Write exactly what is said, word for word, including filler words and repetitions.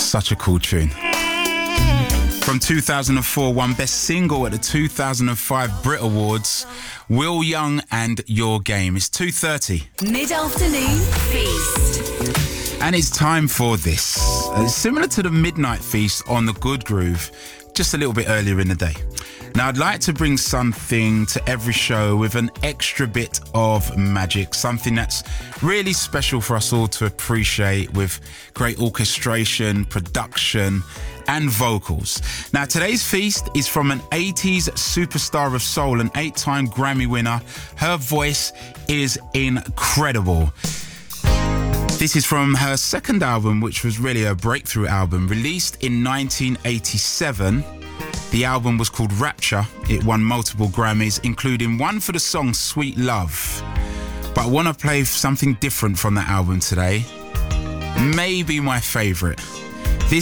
Such a cool tune. From two thousand four, won Best Single at the two thousand five Brit Awards, Will Young and Your Game. It's two thirty. Mid-afternoon feast. And it's time for this. Uh, similar to the Midnight Feast on the Good Groove, just a little bit earlier in the day. Now, I'd like to bring something to every show with an extra bit of magic, something that's really special for us all to appreciate, with great orchestration, production, and vocals. Now, today's feast is from an eighties superstar of soul, an eight-time Grammy winner. Her voice is incredible. This is from her second album, which was really a breakthrough album, released in nineteen eighty-seven. The album was called Rapture. It won multiple Grammys, including one for the song Sweet Love. But I want to play something different from that album today. Maybe my favourite.